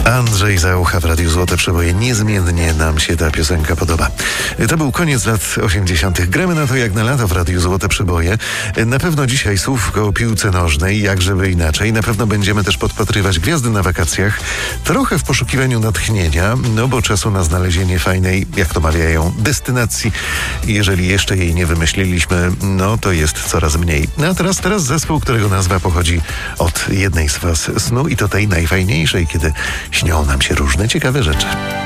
Andrzej Zaucha w Radiu Złote Przeboje. Niezmiennie nam się ta piosenka podoba. To był koniec lat 80. Gramy na to jak na lato w Radiu Złote Przeboje. Na pewno dzisiaj słówko o piłce nożnej, jak żeby inaczej. Na pewno będziemy też podpatrywać gwiazdy na wakacjach. Trochę w poszukiwaniu natchnienia, no bo czasu na znalezienie fajnej, jak to mawiają, destynacji. Jeżeli jeszcze jej nie wymyśliliśmy, no to jest coraz mniej. No a teraz zespół, którego nazwa pochodzi od jednej z faz snu i to tej najfajniejszej, kiedy śnią nam się różne ciekawe rzeczy.